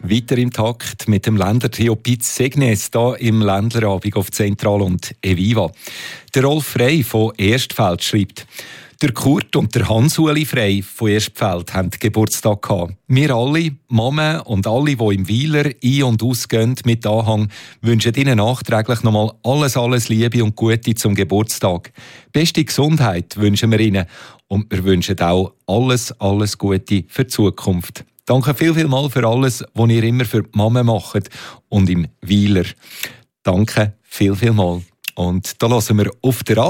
Weiter im Takt mit dem Ländertrio Piz Segnes hier im Ländlerabend auf Zentral und Eviva. Der Rolf Frey von Erstfeld schreibt: Der Kurt und der Hans-Uli Frey von Erstfeld haben Geburtstag gehabt. Wir alle, Mama und alle, die im Weiler ein- und ausgehen mit Anhang, wünschen ihnen nachträglich nochmal alles Liebe und Gute zum Geburtstag. Beste Gesundheit wünschen wir ihnen und wir wünschen auch alles Gute für die Zukunft. Danke viel für alles, was ihr immer für die Mama macht und im Weiler. Danke viel mal. Und da lassen wir auf der